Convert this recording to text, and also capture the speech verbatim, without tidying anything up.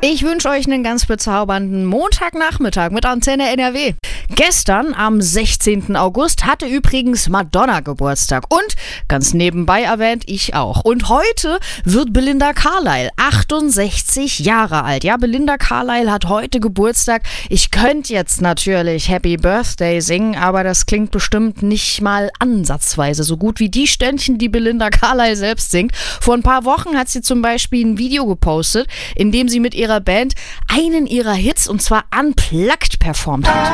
Ich wünsche euch einen ganz bezaubernden Montagnachmittag mit Antenne N R W. Gestern, am sechzehnten August, hatte übrigens Madonna Geburtstag. Und, ganz nebenbei erwähnt, ich auch. Und heute wird Belinda Carlisle achtundsechzig Jahre alt. Ja, Belinda Carlisle hat heute Geburtstag. Ich könnte jetzt natürlich Happy Birthday singen, aber das klingt bestimmt nicht mal ansatzweise so gut wie die Ständchen, die Belinda Carlisle selbst singt. Vor ein paar Wochen hat sie zum Beispiel ein Video gepostet, in dem sie mit ihrer Band einen ihrer Hits, und zwar Unplugged, performt hat.